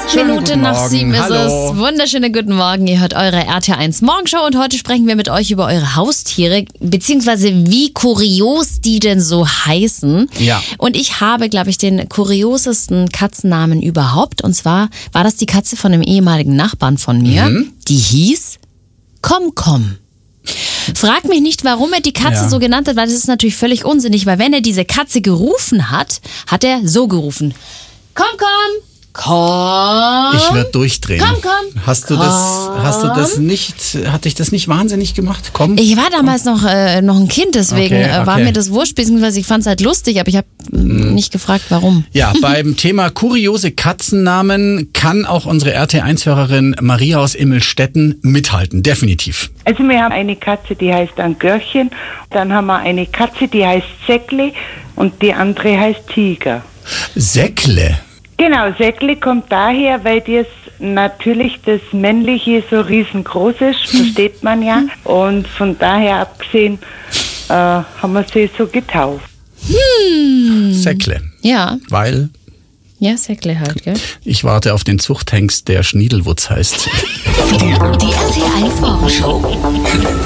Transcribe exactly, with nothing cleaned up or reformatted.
Schönen Minute guten nach Morgen. sieben ist Hallo. es. Wunderschönen guten Morgen. Ihr hört eure R T eins Morgenshow und heute sprechen wir mit euch über eure Haustiere, beziehungsweise wie kurios die denn so heißen. Ja. Und ich habe, glaube ich, den kuriosesten Katzennamen überhaupt. Und zwar war das die Katze von einem ehemaligen Nachbarn von mir. Mhm. Die hieß Komm, komm. Frag mich nicht, warum er die Katze Ja. so genannt hat, weil das ist natürlich völlig unsinnig, weil wenn er diese Katze gerufen hat, hat er so gerufen. Komm, komm, komm. Ich werde durchdrehen. Komm, komm. Hast du das, hast du das nicht, hat dich das nicht wahnsinnig gemacht? Komm. Ich war damals noch, äh, noch ein Kind, deswegen Okay, äh, war okay. mir das wurscht, beziehungsweise ich fand es halt lustig, aber ich habe mm. nicht gefragt, warum. Ja, beim Thema kuriose Katzennamen kann auch unsere R T eins Hörerin Maria aus Immelstetten mithalten. Definitiv. Also wir haben eine Katze, die heißt Angörchen. Dann haben wir eine Katze, die heißt Säckle und die andere heißt Tiger. Säckle. Genau, Säckle kommt daher, weil das natürlich das Männliche so riesengroß ist, versteht man ja. Und von daher abgesehen äh, haben wir sie so getauft. Hm. Säckle. Ja, Weil ja, Säckle halt, gell? ich warte auf den Zuchthengst, der Schniedelwutz heißt. Die R T eins Morgenshow.